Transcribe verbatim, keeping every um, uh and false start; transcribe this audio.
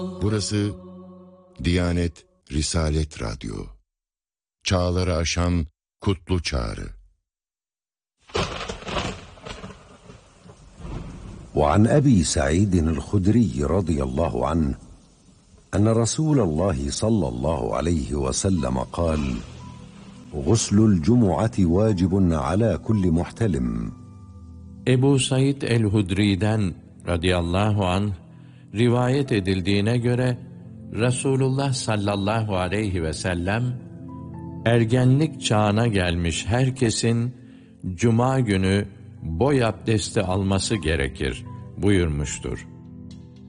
Burası Diyanet Risalet Radyo. Çağları aşan kutlu çağrı. وعن أبي سعيد الخدري رضي الله عنه أن رسول الله صلى الله عليه وسلم قال: غسل الجمعة واجب على كل محتلم. Ebu Said el-Hudri'den radıyallahu anh rivayet edildiğine göre Resulullah sallallahu aleyhi ve sellem ergenlik çağına gelmiş herkesin cuma günü boy abdesti alması gerekir buyurmuştur.